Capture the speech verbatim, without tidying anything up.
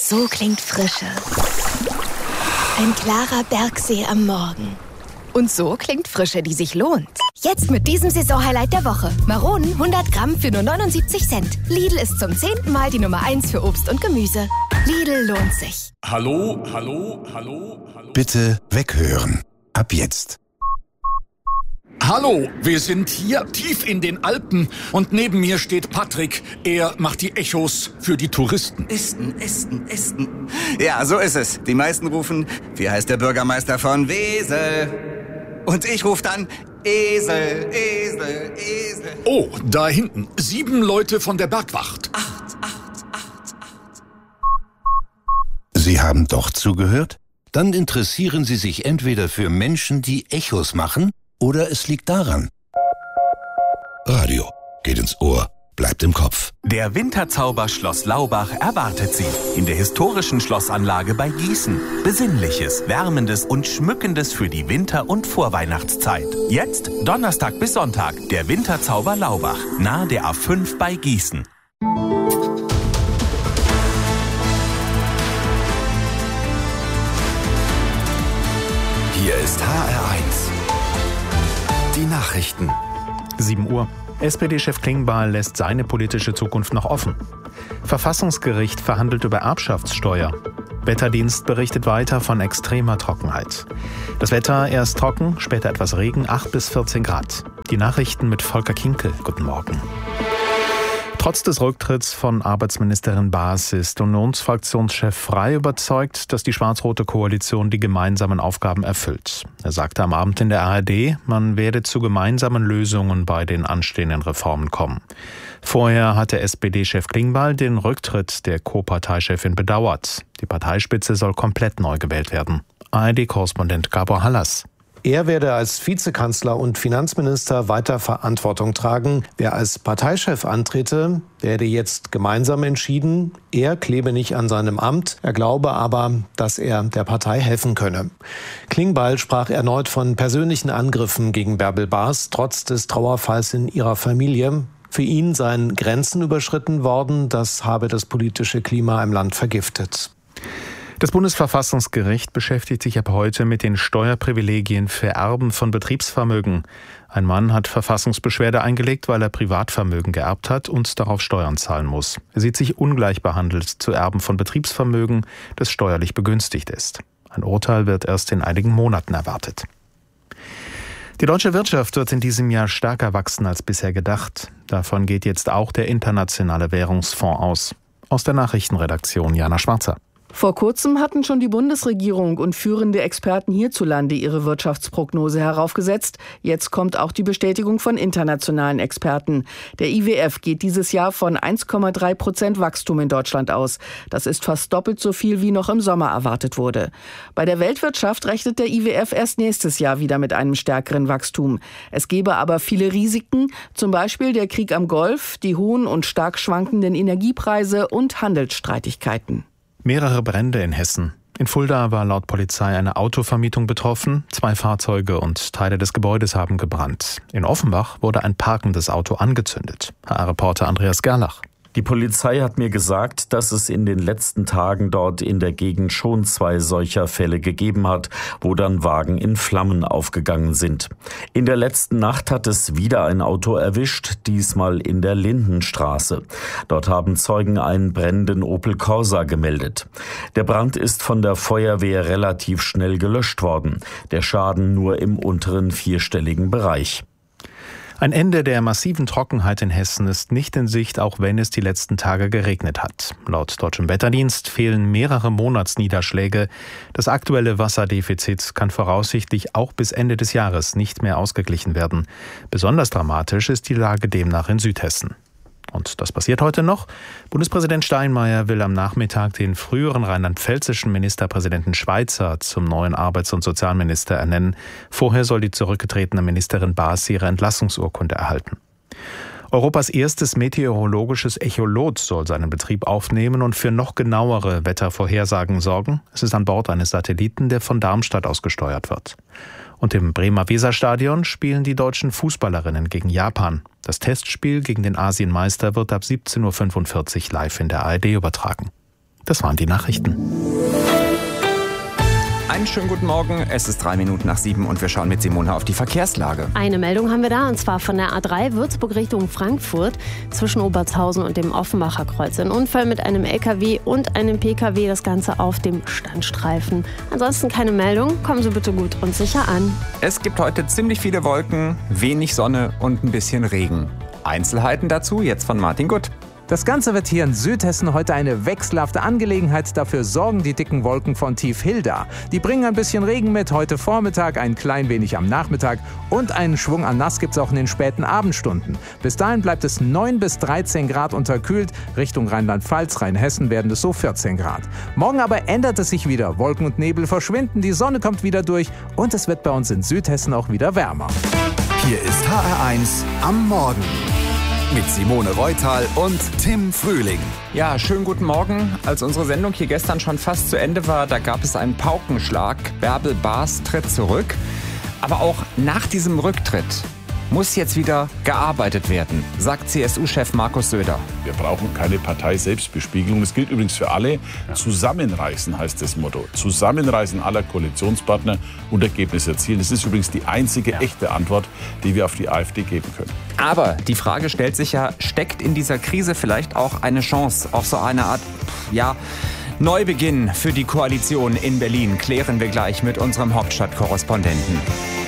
So klingt Frische. Ein klarer Bergsee am Morgen. Und so klingt Frische, die sich lohnt. Jetzt mit diesem Saisonhighlight der Woche. Maronen hundert Gramm für nur neunundsiebzig Cent. Lidl ist zum zehnten Mal die Nummer eins für Obst und Gemüse. Lidl lohnt sich. Hallo, hallo, hallo, hallo. Bitte weghören. Ab jetzt. Hallo, wir sind hier tief in den Alpen und neben mir steht Patrick. Er macht die Echos für die Touristen. Esten, Esten, Esten. Ja, so ist es. Die meisten rufen, wie heißt der Bürgermeister von Wesel? Und ich rufe dann, Esel, Esel, Esel. Oh, da hinten, sieben Leute von der Bergwacht. Acht, acht, acht, acht. Sie haben doch zugehört? Dann interessieren Sie sich entweder für Menschen, die Echos machen, oder es liegt daran. Radio geht ins Ohr, bleibt im Kopf. Der Winterzauber Schloss Laubach erwartet Sie in der historischen Schlossanlage bei Gießen. Besinnliches, Wärmendes und Schmückendes für die Winter- und Vorweihnachtszeit. Jetzt Donnerstag bis Sonntag der Winterzauber Laubach, nahe der A fünf bei Gießen. Hier ist H R eins. Die Nachrichten. sieben Uhr. S P D-Chef Klingbeil lässt seine politische Zukunft noch offen. Verfassungsgericht verhandelt über Erbschaftssteuer. Wetterdienst berichtet weiter von extremer Trockenheit. Das Wetter erst trocken, später etwas Regen, acht bis vierzehn Grad. Die Nachrichten mit Volker Kinkel. Guten Morgen. Trotz des Rücktritts von Arbeitsministerin Baas ist Unionsfraktionschef Frey überzeugt, dass die schwarz-rote Koalition die gemeinsamen Aufgaben erfüllt. Er sagte am Abend in der A R D, man werde zu gemeinsamen Lösungen bei den anstehenden Reformen kommen. Vorher hatte S P D-Chef Klingbeil den Rücktritt der Co-Parteichefin bedauert. Die Parteispitze soll komplett neu gewählt werden. A R D-Korrespondent Gabor Hallas. Er werde als Vizekanzler und Finanzminister weiter Verantwortung tragen. Wer als Parteichef antrete, werde jetzt gemeinsam entschieden. Er klebe nicht an seinem Amt. Er glaube aber, dass er der Partei helfen könne. Klingbeil sprach erneut von persönlichen Angriffen gegen Bärbel Baas, trotz des Trauerfalls in ihrer Familie. Für ihn seien Grenzen überschritten worden. Das habe das politische Klima im Land vergiftet. Das Bundesverfassungsgericht beschäftigt sich ab heute mit den Steuerprivilegien für Erben von Betriebsvermögen. Ein Mann hat Verfassungsbeschwerde eingelegt, weil er Privatvermögen geerbt hat und darauf Steuern zahlen muss. Er sieht sich ungleich behandelt zu Erben von Betriebsvermögen, das steuerlich begünstigt ist. Ein Urteil wird erst in einigen Monaten erwartet. Die deutsche Wirtschaft wird in diesem Jahr stärker wachsen als bisher gedacht. Davon geht jetzt auch der Internationale Währungsfonds aus. Aus der Nachrichtenredaktion Jana Schwarzer. Vor kurzem hatten schon die Bundesregierung und führende Experten hierzulande ihre Wirtschaftsprognose heraufgesetzt. Jetzt kommt auch die Bestätigung von internationalen Experten. Der I W F geht dieses Jahr von eins Komma drei Prozent Wachstum in Deutschland aus. Das ist fast doppelt so viel, wie noch im Sommer erwartet wurde. Bei der Weltwirtschaft rechnet der I W F erst nächstes Jahr wieder mit einem stärkeren Wachstum. Es gebe aber viele Risiken, zum Beispiel der Krieg am Golf, die hohen und stark schwankenden Energiepreise und Handelsstreitigkeiten. Mehrere Brände in Hessen. In Fulda war laut Polizei eine Autovermietung betroffen. Zwei Fahrzeuge und Teile des Gebäudes haben gebrannt. In Offenbach wurde ein parkendes Auto angezündet. H R-Reporter Andreas Gerlach. Die Polizei hat mir gesagt, dass es in den letzten Tagen dort in der Gegend schon zwei solcher Fälle gegeben hat, wo dann Wagen in Flammen aufgegangen sind. In der letzten Nacht hat es wieder ein Auto erwischt, diesmal in der Lindenstraße. Dort haben Zeugen einen brennenden Opel Corsa gemeldet. Der Brand ist von der Feuerwehr relativ schnell gelöscht worden. Der Schaden nur im unteren vierstelligen Bereich. Ein Ende der massiven Trockenheit in Hessen ist nicht in Sicht, auch wenn es die letzten Tage geregnet hat. Laut Deutschem Wetterdienst fehlen mehrere Monatsniederschläge. Das aktuelle Wasserdefizit kann voraussichtlich auch bis Ende des Jahres nicht mehr ausgeglichen werden. Besonders dramatisch ist die Lage demnach in Südhessen. Und das passiert heute noch. Bundespräsident Steinmeier will am Nachmittag den früheren rheinland-pfälzischen Ministerpräsidenten Schweizer zum neuen Arbeits- und Sozialminister ernennen. Vorher soll die zurückgetretene Ministerin Baas ihre Entlassungsurkunde erhalten. Europas erstes meteorologisches Echolot soll seinen Betrieb aufnehmen und für noch genauere Wettervorhersagen sorgen. Es ist an Bord eines Satelliten, der von Darmstadt aus gesteuert wird. Und im Bremer Weserstadion spielen die deutschen Fußballerinnen gegen Japan. Das Testspiel gegen den Asienmeister wird ab siebzehn Uhr fünfundvierzig live in der A R D übertragen. Das waren die Nachrichten. Einen schönen guten Morgen, es ist drei Minuten nach sieben und wir schauen mit Simone auf die Verkehrslage. Eine Meldung haben wir da, und zwar von der A drei Würzburg Richtung Frankfurt zwischen Obertshausen und dem Offenbacher Kreuz. Ein Unfall mit einem L K W und einem P K W, das Ganze auf dem Standstreifen. Ansonsten keine Meldung, kommen Sie bitte gut und sicher an. Es gibt heute ziemlich viele Wolken, wenig Sonne und ein bisschen Regen. Einzelheiten dazu jetzt von Martin Gutt. Das Ganze wird hier in Südhessen heute eine wechselhafte Angelegenheit. Dafür sorgen die dicken Wolken von Tief Hilda. Die bringen ein bisschen Regen mit heute Vormittag, ein klein wenig am Nachmittag und einen Schwung an Nass gibt es auch in den späten Abendstunden. Bis dahin bleibt es neun bis dreizehn Grad unterkühlt. Richtung Rheinland-Pfalz, Rheinhessen werden es so vierzehn Grad. Morgen aber ändert es sich wieder. Wolken und Nebel verschwinden, die Sonne kommt wieder durch und es wird bei uns in Südhessen auch wieder wärmer. Hier ist H R eins am Morgen. Mit Simone Reutal und Tim Frühling. Ja, schönen guten Morgen. Als unsere Sendung hier gestern schon fast zu Ende war, da gab es einen Paukenschlag. Bärbel Baas tritt zurück. Aber auch nach diesem Rücktritt muss jetzt wieder gearbeitet werden, sagt C S U-Chef Markus Söder. Wir brauchen keine Partei-Selbstbespiegelung. Das gilt übrigens für alle. Ja. Zusammenreißen heißt das Motto. Zusammenreißen aller Koalitionspartner und Ergebnisse erzielen. Das ist übrigens die einzige ja. echte Antwort, die wir auf die AfD geben können. Aber die Frage stellt sich ja, steckt in dieser Krise vielleicht auch eine Chance auf so eine Art, ja, Neubeginn für die Koalition in Berlin? Klären wir gleich mit unserem Hauptstadtkorrespondenten.